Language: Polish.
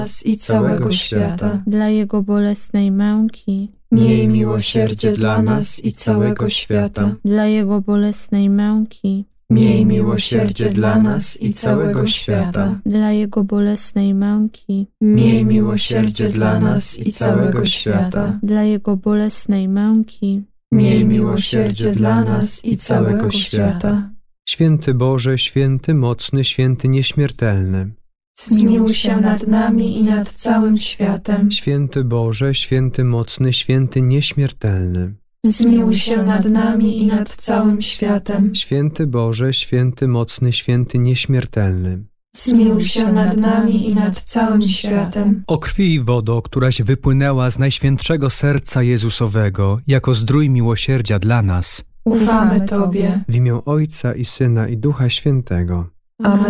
nas i całego świata. dla Jego bolesnej męki, Miej miłosierdzie dla nas i całego świata. dla Jego bolesnej męki, Miej miłosierdzie dla nas i całego świata. dla Jego bolesnej męki, Miej miłosierdzie dla nas i całego świata. dla Jego bolesnej męki, Miej miłosierdzie dla nas i całego świata. Święty Boże, święty mocny, święty nieśmiertelny. Zmiłuj się nad nami i nad całym światem. Święty Boże, święty mocny, święty nieśmiertelny. Zmiłuj się nad nami i nad całym światem. Święty Boże, święty mocny, święty nieśmiertelny. Zmiłuj się nad nami i nad całym światem. O krwi i wodo, któraś wypłynęła z najświętszego serca Jezusowego, jako zdrój miłosierdzia dla nas. Ufamy Tobie. W imię Ojca i Syna i Ducha Świętego. Amen.